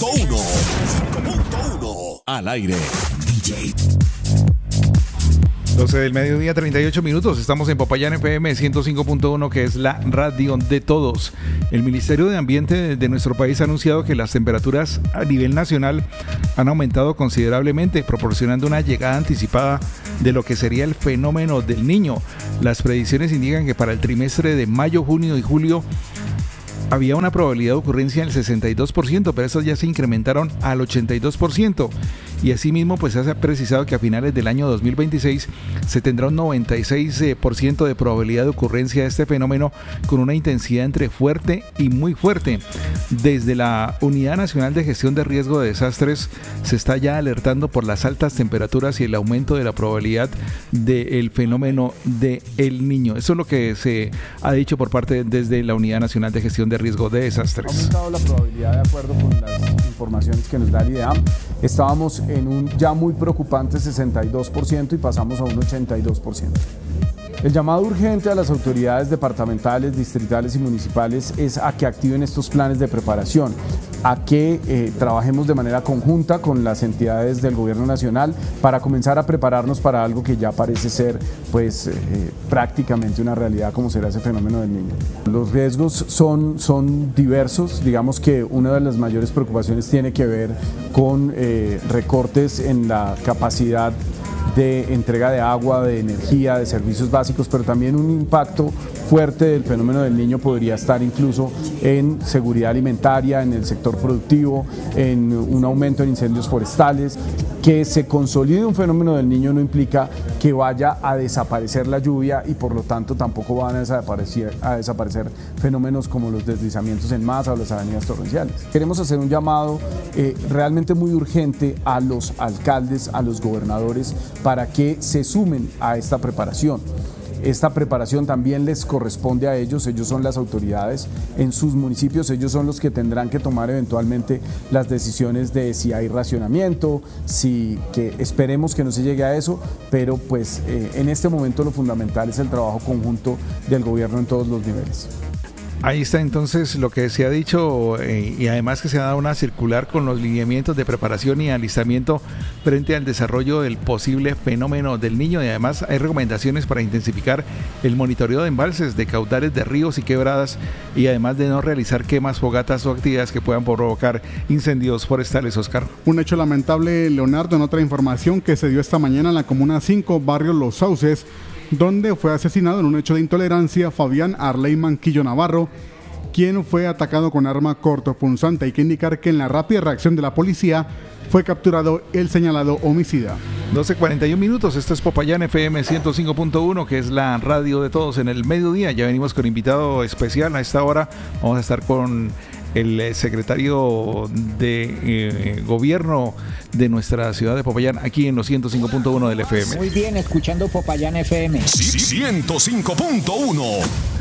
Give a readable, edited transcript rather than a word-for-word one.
105.1 al aire. DJ 12 del mediodía, 38 minutos. Estamos en Popayán FM 105.1, que es la radio de todos. El Ministerio de Ambiente de nuestro país ha anunciado que las temperaturas a nivel nacional han aumentado considerablemente, proporcionando una llegada anticipada de lo que sería el fenómeno del Niño. Las predicciones indican que para el trimestre de mayo, junio y julio había una probabilidad de ocurrencia del 62%, pero esas ya se incrementaron al 82%. Y asimismo, pues se ha precisado que a finales del año 2026 se tendrá un 96% de probabilidad de ocurrencia de este fenómeno, con una intensidad entre fuerte y muy fuerte. Desde la Unidad Nacional de Gestión de Riesgo de Desastres se está ya alertando por las altas temperaturas y el aumento de la probabilidad del fenómeno del Niño. Eso es lo que se ha dicho por parte desde la Unidad Nacional de Gestión de Riesgo de Desastres. Ha aumentado la probabilidad de acuerdo con las informaciones que nos da el IDEAM. Estábamos en un ya muy preocupante 62% y pasamos a un 82%. El llamado urgente a las autoridades departamentales, distritales y municipales es a que activen estos planes de preparación, a que trabajemos de manera conjunta con las entidades del gobierno nacional para comenzar a prepararnos para algo que ya parece ser prácticamente una realidad, como será ese fenómeno del Niño. Los riesgos son diversos. Digamos que una de las mayores preocupaciones tiene que ver con recortes en la capacidad de entrega de agua, de energía, de servicios básicos, pero también un impacto fuerte del fenómeno del Niño podría estar incluso en seguridad alimentaria, en el sector productivo, en un aumento en incendios forestales. Que se consolide un fenómeno del Niño no implica que vaya a desaparecer la lluvia y por lo tanto tampoco van a desaparecer fenómenos como los deslizamientos en masa o las avenidas torrenciales. Queremos hacer un llamado realmente muy urgente a los alcaldes, a los gobernadores, para que se sumen a esta preparación. Esta preparación también les corresponde a ellos son las autoridades en sus municipios, ellos son los que tendrán que tomar eventualmente las decisiones de si hay racionamiento, que esperemos que no se llegue a eso, pero pues en este momento lo fundamental es el trabajo conjunto del gobierno en todos los niveles. Ahí está entonces lo que se ha dicho y además que se ha dado una circular con los lineamientos de preparación y alistamiento frente al desarrollo del posible fenómeno del Niño, y además hay recomendaciones para intensificar el monitoreo de embalses, de caudales de ríos y quebradas, y además de no realizar quemas, fogatas o actividades que puedan provocar incendios forestales. Oscar. Un hecho lamentable, Leonardo, en otra información que se dio esta mañana en la Comuna 5, barrio Los Sauces, donde fue asesinado en un hecho de intolerancia Fabián Arley Manquillo Navarro, quien fue atacado con arma cortopunzante. Hay que indicar que en la rápida reacción de la policía fue capturado el señalado homicida. 12:41 minutos, esto es Popayán FM 105.1, que es la radio de todos en el mediodía. Ya venimos con invitado especial a esta hora. Vamos a estar con el secretario de gobierno de nuestra ciudad de Popayán, aquí en los 105.1 del FM. Muy bien, escuchando Popayán FM. 105.1